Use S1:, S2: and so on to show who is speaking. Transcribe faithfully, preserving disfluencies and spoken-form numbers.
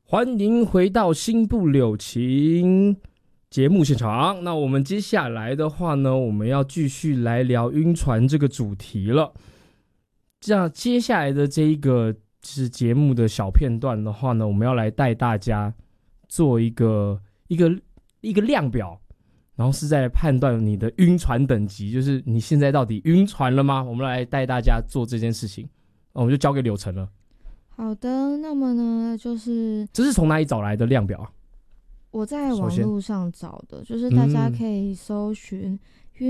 S1: 欢迎回到新不柳情节目现场。那我们接下来的话呢，我们要继续来聊晕船这个主题了。这样接下来的这一个是节目的小片段的话呢，我们要来带大家做一个一个一个量表，然后是在判断你的晕船等级，就是你现在到底晕船了吗？我们来带大家做这件事情，我们就交给柳橙了。
S2: 好的，那么呢，就是
S1: 这是从哪里找来的量表啊？
S2: 我在网络上找的，就是大家可以搜寻